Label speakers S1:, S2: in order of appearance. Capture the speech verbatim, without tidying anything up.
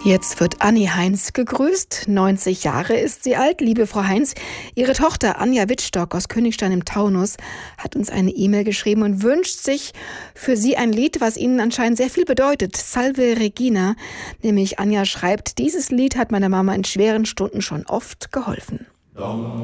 S1: Jetzt wird Anni Heinz gegrüßt. neunzig Jahre ist sie alt. Liebe Frau Heinz, Ihre Tochter Anja Wittstock aus Königstein im Taunus hat uns eine E-Mail geschrieben und wünscht sich für Sie ein Lied, was Ihnen anscheinend sehr viel bedeutet. Salve Regina. Nämlich Anja schreibt, dieses Lied hat meiner Mama in schweren Stunden schon oft geholfen.